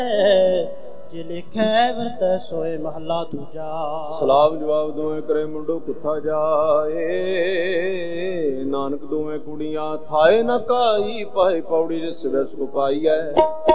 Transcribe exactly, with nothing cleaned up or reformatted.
ਜੇ ਲਿਖੈ ਵਰਤੈ ਸੋਏ ਮਹਲਾ ਦੂਜਾ। ਸਲਾਮ ਜਵਾਬ ਦੋਵੇਂ ਕਰੇ ਮੁੰਡੋ ਕੁੱਥਾ ਜਾਏ, ਨਾਨਕ ਦੋਵੇਂ ਕੁੜੀਆਂ ਥਾਏ ਨ ਕਾਈ, ਪਾਏ ਪੌੜੀ ਰਿਸ ਰਿਸ ਕੋ ਪਾਈਐ।